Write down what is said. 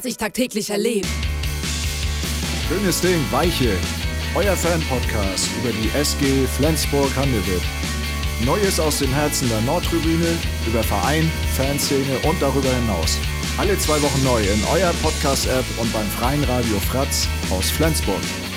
sich tagtäglich erlebt. Schönes Ding, Weiche. Euer Fan-Podcast über die SG Flensburg-Handewitt. Neues aus dem Herzen der Nordtribüne, über Verein, Fanszene und darüber hinaus. Alle 2 Wochen neu in eurer Podcast-App und beim freien Radio Fratz aus Flensburg.